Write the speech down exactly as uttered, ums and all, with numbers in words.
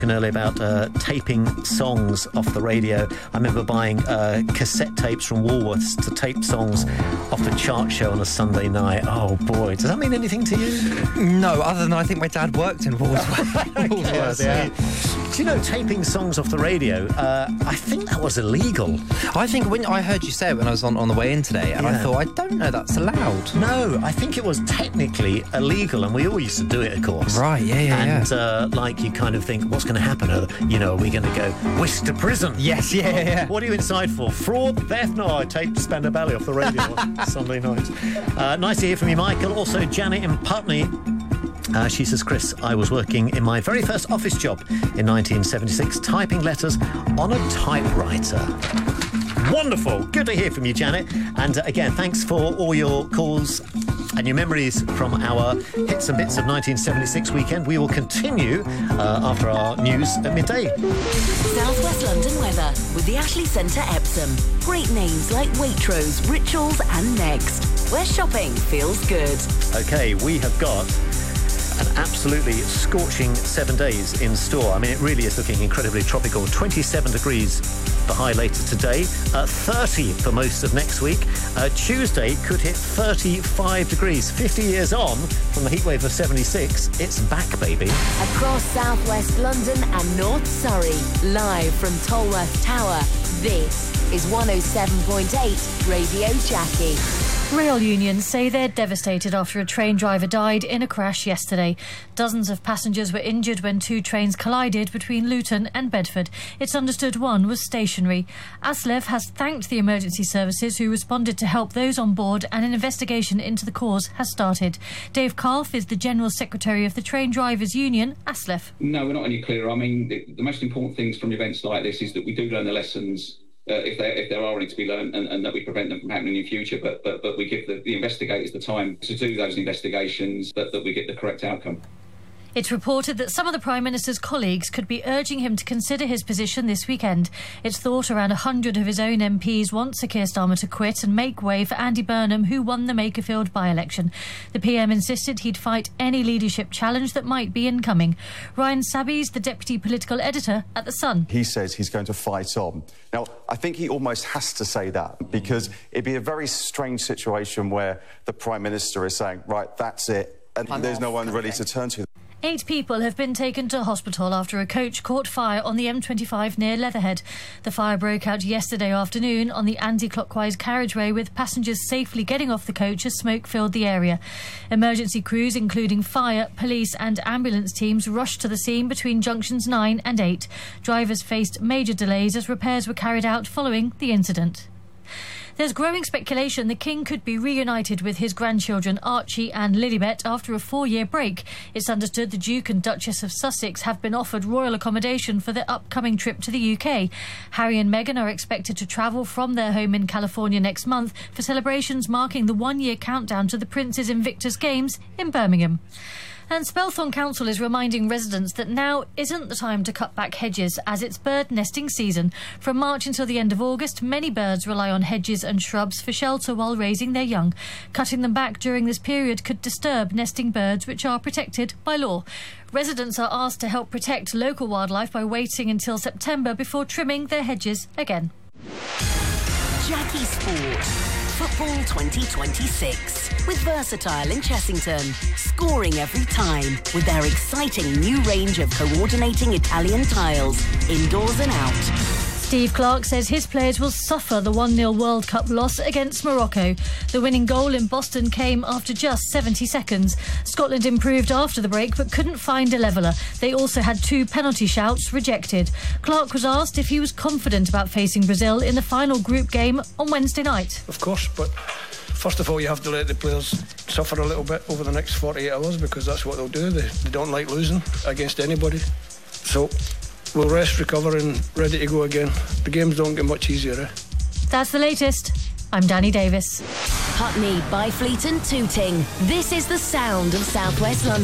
Earlier about uh, taping songs off the radio. I remember buying uh, cassette tapes from Woolworths to tape songs off the chart show on a Sunday night. Oh boy, does that mean anything to you? No, other than I think my dad worked in Woolworths. Woolworths, yeah. Do you know, taping songs off the radio, uh, I think that was illegal. I think when I heard you say it when I was on, on the way in today, and yeah. I thought, I don't know that's allowed. No, I think it was technically illegal, and we all used to do it, of course. Right, yeah, yeah, and, yeah. uh, like, you kind of think, what's going to happen? Uh, you know, are we going to go whisked to prison? Yes, yeah, yeah, yeah. What are you inside for? Fraud, theft? No, I taped Spandau Ballet off the radio on Sunday night. Uh, nice to hear from you, Michael. Also, Janet in Putney. Uh, she says, Chris, I was working in my very first office job in nineteen seventy-six, typing letters on a typewriter. Wonderful. Good to hear from you, Janet. And uh, again, thanks for all your calls and your memories from our Hits and Bits of nineteen seventy-six weekend. We will continue uh, after our news at midday. South West London weather with the Ashley Centre Epsom. Great names like Waitrose, Rituals and Next, where shopping feels good. OK, we have got an absolutely scorching seven days in store. I mean, it really is looking incredibly tropical. twenty-seven degrees the high later today, uh, thirty for most of next week. Uh, Tuesday could hit thirty-five degrees. fifty years on from the heatwave of seventy-six, it's back, baby. Across South West London and North Surrey, live from Tolworth Tower, this is one oh seven point eight Radio Jackie. Rail unions say they're devastated after a train driver died in a crash yesterday. Dozens of passengers were injured when two trains collided between Luton and Bedford. It's understood one was stationary. ASLEF has thanked the emergency services who responded to help those on board, and an investigation into the cause has started. Dave Calf is the General Secretary of the Train Drivers Union, ASLEF. No, we're not any clearer. I mean, the, the most important things from events like this is that we do learn the lessons Uh, if there if there are any to be learned, and, and that we prevent them from happening in the future, but but but we give the, the investigators the time to do those investigations, that, that we get the correct outcome. It's reported that some of the Prime Minister's colleagues could be urging him to consider his position this weekend. It's thought around one hundred of his own M Ps want Sir Keir Starmer to quit and make way for Andy Burnham, who won the Makerfield by-election. The P M insisted he'd fight any leadership challenge that might be incoming. Ryan Sabby's the deputy political editor at The Sun. He says he's going to fight on. Now, I think he almost has to say that, because it'd be a very strange situation where the Prime Minister is saying, right, that's it, and I'm there's no one okay. really to turn to. Eight people have been taken to hospital after a coach caught fire on the M twenty-five near Leatherhead. The fire broke out yesterday afternoon on the anti-clockwise carriageway, with passengers safely getting off the coach as smoke filled the area. Emergency crews, including fire, police and ambulance teams, rushed to the scene between junctions nine and eight. Drivers faced major delays as repairs were carried out following the incident. There's growing speculation the King could be reunited with his grandchildren Archie and Lilibet after a four-year break. It's understood the Duke and Duchess of Sussex have been offered royal accommodation for their upcoming trip to the U K. Harry and Meghan are expected to travel from their home in California next month for celebrations marking the one-year countdown to the Prince's Invictus Games in Birmingham. And Spelthorne Council is reminding residents that now isn't the time to cut back hedges, as it's bird nesting season. From March until the end of August, many birds rely on hedges and shrubs for shelter while raising their young. Cutting them back during this period could disturb nesting birds, which are protected by law. Residents are asked to help protect local wildlife by waiting until September before trimming their hedges again. Jackie Sport. Football twenty twenty-six with Versatile in Chessington, scoring every time with their exciting new range of coordinating Italian tiles, indoors and out. Steve Clarke says his players will suffer the one nil World Cup loss against Morocco. The winning goal in Boston came after just seventy seconds. Scotland improved after the break but couldn't find a leveller. They also had two penalty shouts rejected. Clarke was asked if he was confident about facing Brazil in the final group game on Wednesday night. Of course, but first of all, you have to let the players suffer a little bit over the next forty-eight hours, because that's what they'll do. They, they don't like losing against anybody. So we'll rest, recover and ready to go again. The games don't get much easier, eh? That's the latest. I'm Danny Davis. Putney, Byfleet and Tooting. This is the sound of South West London.